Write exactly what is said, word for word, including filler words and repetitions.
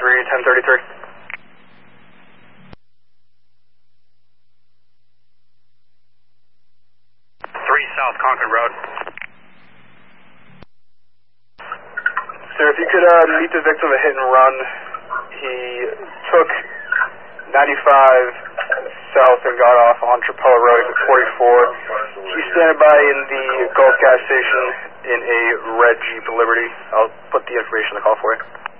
three, ten thirty-three. three South Concord Road. Sir, if you could uh, meet the victim of a hit and run. He took ninety-five south and got off on Trapella Road at forty-four. He's standing by in the Gulf gas station in a red Jeep Liberty. I'll put the information in the call for you.